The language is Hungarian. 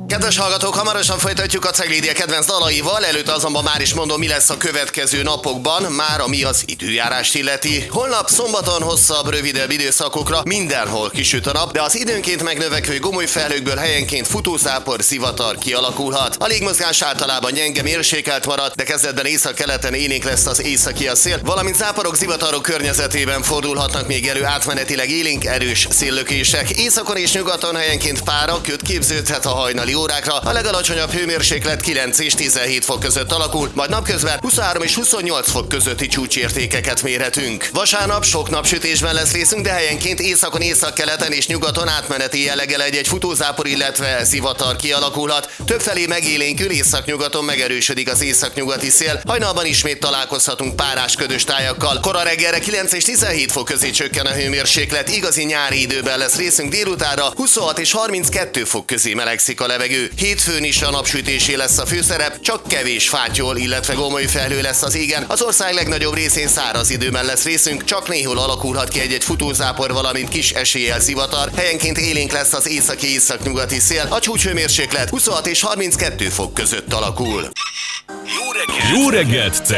Kedves hallgatók, hamarosan folytatjuk a Ceglédia kedvenc dalaival, előtte azonban már is mondom, mi lesz a következő napokban, már ami az időjárást illeti. Holnap szombaton hosszabb, rövidebb időszakokra mindenhol kisüt a nap, de az időnként megnövekvő gomoly felhőkből helyenként futózápor, zivatar kialakulhat. A légmozgás általában gyenge, mérsékelt marad, de kezdetben északkeleten élénk lesz az északi a szél, valamint záporok, zivatarok környezetében fordulhatnak még elő átmenetileg élénk, erős széllökések. Északon és nyugaton helyenként pára, köd képződhet a hajnali órákra, a legalacsonyabb hőmérséklet 9 és 17 fok között alakul, majd napközben 23 és 28 fok közötti csúcsértékeket mérhetünk. Vasárnap sok napsütésben lesz részünk, de helyenként északon, északkeleten és nyugaton átmeneti jelleggel egy futózápor, illetve zivatar kialakulhat. Többfelé megélénkül, északnyugaton megerősödik az északnyugati szél. Hajnalban ismét találkozhatunk párás ködös tájakkal. Kora reggelre 9 és 17 fok közé csökken a hőmérséklet, igazi nyári időben lesz részünk, délutánra 26 és 32 fok közé melegszik a levegő. Hétfőn is a napsütésé lesz a főszerep, csak kevés fátyol, illetve gomoly felhő lesz az égen. Az ország legnagyobb részén száraz időben lesz részünk, csak néhol alakulhat ki egy futózápor, valamint kis eséllyel zivatar. Helyenként élénk lesz az északi-északnyugati szél, a csúcshőmérséklet 26 és 32 fok között alakul. Jó reggelt,